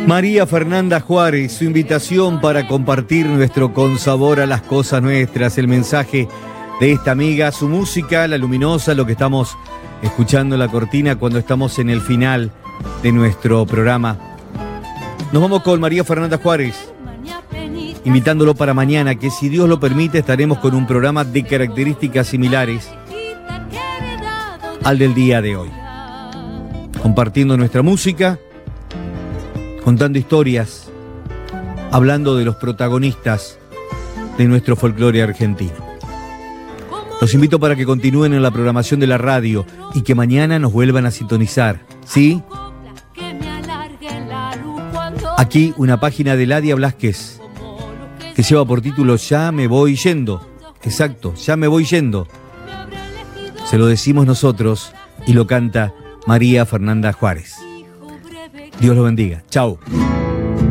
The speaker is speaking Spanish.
María Fernanda Juárez, su invitación para compartir nuestro consabor a las cosas nuestras, el mensaje de esta amiga, su música, la luminosa, lo que estamos escuchando en la cortina cuando estamos en el final de nuestro programa. Nos vamos con María Fernanda Juárez, invitándolo para mañana, que si Dios lo permite estaremos con un programa de características similares al del día de hoy, compartiendo nuestra música, contando historias, hablando de los protagonistas de nuestro folclore argentino. Los invito para que continúen en la programación de la radio y que mañana nos vuelvan a sintonizar, ¿sí? Aquí una página de Ladia Blasquez que lleva por título Ya me voy yendo. Exacto, Ya me voy yendo. Se lo decimos nosotros y lo canta María Fernanda Juárez. Dios lo bendiga. Chau.